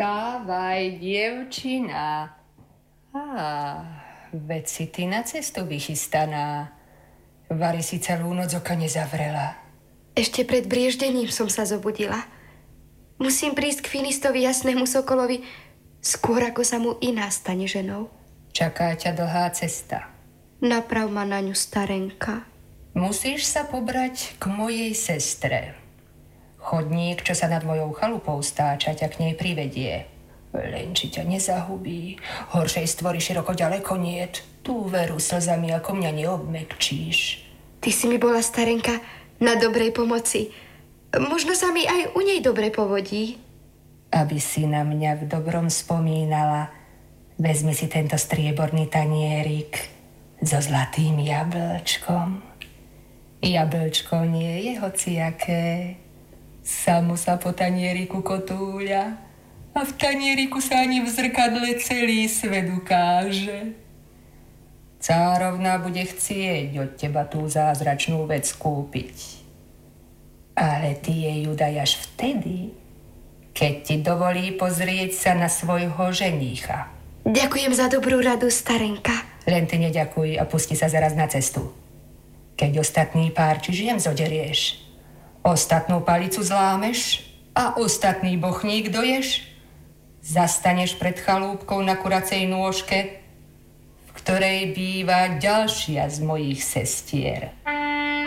Vstávaj, dievčina. Veď si ty na cestu vychystaná. Vary si celú noc oka nezavrela. Ešte pred brieždením som sa zobudila. Musím prísť k Finistovi jasnému sokolovi skôr, ako sa mu iná stane ženou. Čaká ťa dlhá cesta. Naprav ma na ňu, starenka. Musíš sa pobrať k mojej sestre. Chodník, čo sa nad mojou chalupou stáča, ťa k nej privedie. Len či ťa nezahubí, horšej stvory široko ďaleko niet. Tú veru slzami ako mňa neobmekčíš. Ty si mi bola, starenka, na dobrej pomoci. Možno sa mi aj u nej dobre povodí. Aby si na mňa v dobrom spomínala, vezmi si tento strieborný tanierik so zlatým jablčkom. Jablčko nie je hociaké. Samo sa po tanieriku kotúľa a v tanieriku sa ani v zrkadle celý svet ukáže. Cárovna bude chcieť od teba tú zázračnú vec kúpiť. Ale ty jej ju daj až vtedy, keď ti dovolí pozrieť sa na svojho ženícha. Ďakujem za dobrú radu, starenka. Len ty neďakuj a pusti sa zaraz na cestu. Keď ostatný pár čižiem zoderieš, ostatnú palicu zlámeš a ostatný bochník doješ, zastaneš pred chalúbkou na kuracej nôžke, v ktorej býva ďalšia z mojich sestier.